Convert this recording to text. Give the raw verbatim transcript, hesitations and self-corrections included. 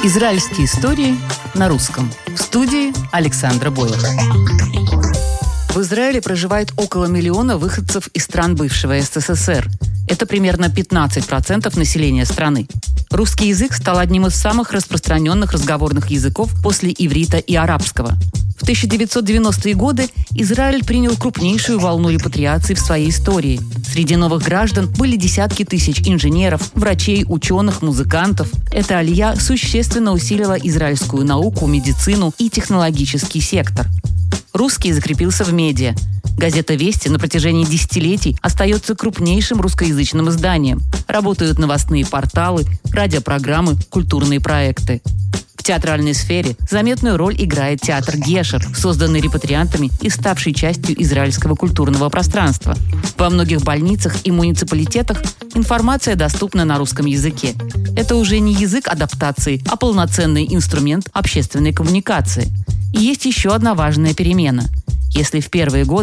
Израильские истории на русском. В студии Александра Бойлова. В Израиле проживает около миллиона выходцев из стран бывшего СССР. Это примерно пятнадцать процентов населения страны. Русский язык стал одним из самых распространенных разговорных языков после иврита и арабского. В тысяча девятьсот девяностые годы Израиль принял крупнейшую волну репатриации в своей истории. Среди новых граждан были десятки тысяч инженеров, врачей, ученых, музыкантов. Эта алия существенно усилила израильскую науку, медицину и технологический сектор. Русский закрепился в медиа. Газета «Вести» на протяжении десятилетий остается крупнейшим русскоязычным изданием. Работают новостные порталы, радиопрограммы, культурные проекты. В театральной сфере заметную роль играет театр «Гешер», созданный репатриантами и ставший частью израильского культурного пространства. Во многих больницах и муниципалитетах информация доступна на русском языке. Это уже не язык адаптации, а полноценный инструмент общественной коммуникации. И есть еще одна важная перемена. Если в первые годы